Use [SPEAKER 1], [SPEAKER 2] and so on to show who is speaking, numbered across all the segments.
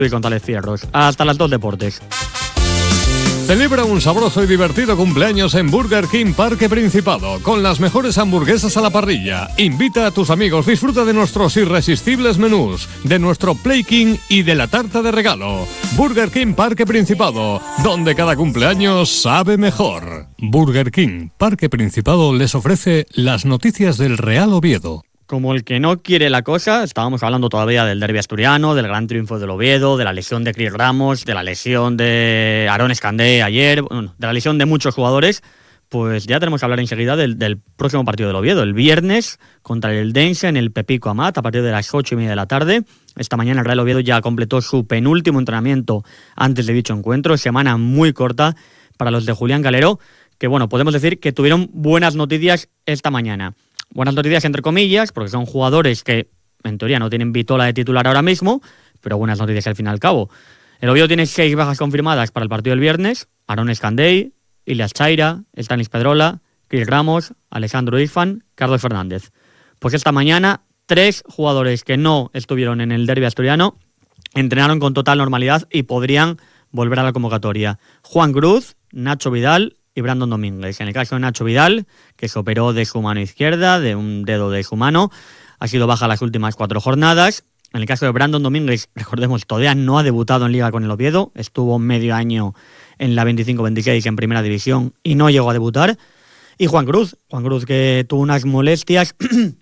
[SPEAKER 1] Luis González Fierros. Hasta las 2 deportes.
[SPEAKER 2] Celebra un sabroso y divertido cumpleaños en Burger King Parque Principado, con las mejores hamburguesas a la parrilla. Invita a tus amigos, disfruta de nuestros irresistibles menús, de nuestro Play King y de la tarta de regalo. Burger King Parque Principado, donde cada cumpleaños sabe mejor. Burger King Parque Principado les ofrece las noticias del Real Oviedo.
[SPEAKER 1] Como el que no quiere la cosa, estábamos hablando todavía del derbi asturiano, del gran triunfo del Oviedo, de la lesión de Cris Ramos, de la lesión de Aaron Escandé ayer, bueno, de la lesión de muchos jugadores. Pues ya tenemos que hablar enseguida del próximo partido del Oviedo, el viernes contra el Eldense en el Pepico Amat a partir de las 8:30 de la tarde. Esta mañana el Real Oviedo ya completó su penúltimo entrenamiento antes de dicho encuentro, semana muy corta para los de Julián Galero, que bueno, podemos decir que tuvieron buenas noticias esta mañana. Buenas noticias entre comillas, porque son jugadores que en teoría no tienen vitola de titular ahora mismo, pero buenas noticias al fin y al cabo. El Oviedo tiene 6 bajas confirmadas para el partido del viernes: Aaron Escandé, Ilias Chaira, Stanis Pedrola, Cris Ramos, Alessandro Ifan, Carlos Fernández. Pues esta mañana 3 jugadores que no estuvieron en el derbi asturiano entrenaron con total normalidad y podrían volver a la convocatoria: Juan Cruz, Nacho Vidal y Brandon Domínguez. En el caso de Nacho Vidal, que se operó de su mano izquierda, de un dedo de su mano, ha sido baja las últimas 4 jornadas. En el caso de Brandon Domínguez, recordemos, todavía no ha debutado en Liga con el Oviedo, estuvo medio año en la 25-26 en Primera División y no llegó a debutar. Y Juan Cruz que tuvo unas molestias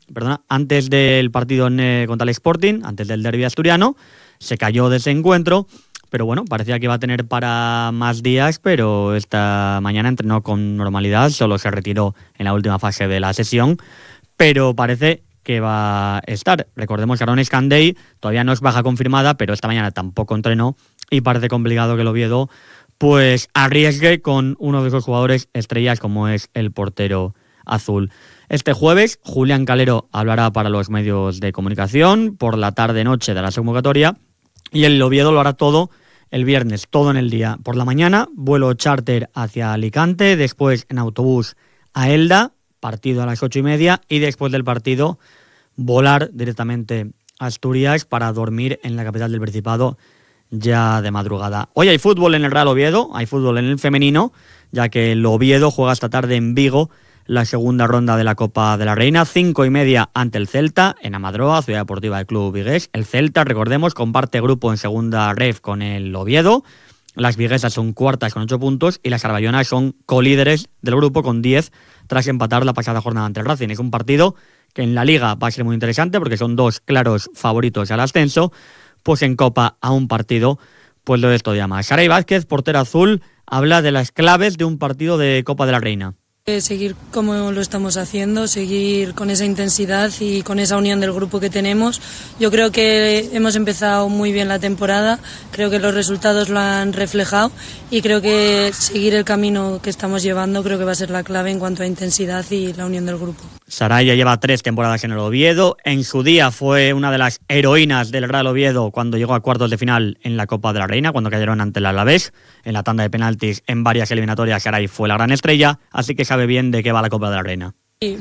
[SPEAKER 1] antes del partido contra el Sporting, antes del derbi asturiano, se cayó de ese encuentro. Pero bueno, parecía que iba a tener para más días, pero esta mañana entrenó con normalidad, solo se retiró en la última fase de la sesión, pero parece que va a estar. Recordemos que Aaron Escandé todavía no es baja confirmada, pero esta mañana tampoco entrenó y parece complicado que el Oviedo pues arriesgue con uno de esos jugadores estrellas como es el portero azul. Este jueves, Julián Galero hablará para los medios de comunicación por la tarde-noche de la convocatoria y el Oviedo lo hará todo el viernes, todo en el día. Por la mañana, vuelo charter hacia Alicante, después en autobús a Elda, partido a las 8:30 y después del partido volar directamente a Asturias para dormir en la capital del Principado ya de madrugada. Hoy hay fútbol en el Real Oviedo, hay fútbol en el femenino, ya que el Oviedo juega esta tarde en Vigo la segunda ronda de la Copa de la Reina, 5:30 ante el Celta, en Amadroa, Ciudad Deportiva del Club Vigués. El Celta, recordemos, comparte grupo en segunda ref con el Oviedo. Las viguesas son cuartas con 8 puntos y las arballonas son colíderes del grupo con 10 tras empatar la pasada jornada ante el Racing. Es un partido que en la Liga va a ser muy interesante porque son 2 claros favoritos al ascenso, pues en Copa a un partido, pues lo es todavía más. Saray Vázquez, portera azul, habla de las claves de un partido de Copa de la Reina.
[SPEAKER 3] Seguir como lo estamos haciendo, seguir con esa intensidad y con esa unión del grupo que tenemos. Yo creo que hemos empezado muy bien la temporada, creo que los resultados lo han reflejado y creo que seguir el camino que estamos llevando creo que va a ser la clave en cuanto a intensidad y la unión del grupo.
[SPEAKER 1] Saray ya lleva 3 temporadas en el Oviedo, en su día fue una de las heroínas del Real Oviedo cuando llegó a cuartos de final en la Copa de la Reina, cuando cayeron ante el Alavés, en la tanda de penaltis en varias eliminatorias. Saray fue la gran estrella, así que sabe bien de qué va la Copa de la Reina.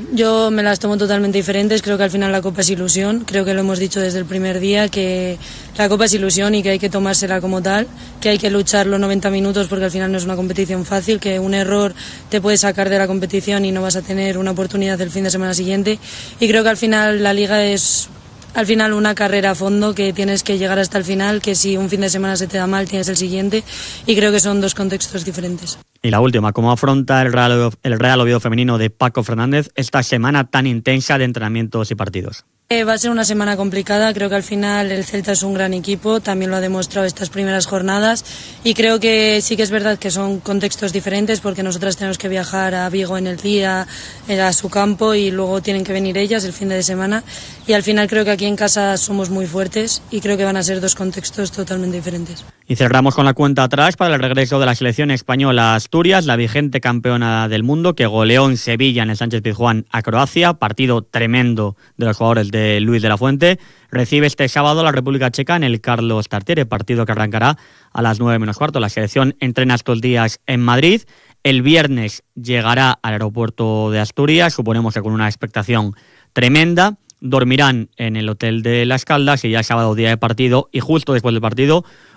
[SPEAKER 3] Yo me las tomo totalmente diferentes, creo que al final la Copa es ilusión, creo que lo hemos dicho desde el primer día, que la Copa es ilusión y que hay que tomársela como tal, que hay que luchar los 90 minutos porque al final no es una competición fácil, que un error te puede sacar de la competición y no vas a tener una oportunidad el fin de semana siguiente, y creo que al final la Liga es una carrera a fondo, que tienes que llegar hasta el final, que si un fin de semana se te da mal tienes el siguiente, y creo que son 2 contextos diferentes.
[SPEAKER 1] Y la última, ¿cómo afronta el Real Oviedo femenino de Paco Fernández esta semana tan intensa de entrenamientos y partidos?
[SPEAKER 3] Va a ser una semana complicada, creo que al final el Celta es un gran equipo, también lo ha demostrado estas primeras jornadas y creo que sí que es verdad que son contextos diferentes porque nosotras tenemos que viajar a Vigo en el día, a su campo y luego tienen que venir ellas el fin de semana y al final creo que aquí en casa somos muy fuertes y creo que van a ser 2 contextos totalmente diferentes.
[SPEAKER 1] Y cerramos con la cuenta atrás para el regreso de la selección española a Asturias, la vigente campeona del mundo que goleó en Sevilla en el Sánchez Pizjuán a Croacia, partido tremendo de los jugadores de Luis de la Fuente. Recibe este sábado la República Checa en el Carlos Tartiere, partido que arrancará a las 9:15. La selección entrena estos días en Madrid. El viernes llegará al aeropuerto de Asturias, suponemos que con una expectación tremenda. dormirán en el hotel de Las Caldas y ya sábado día de partido y justo después del partido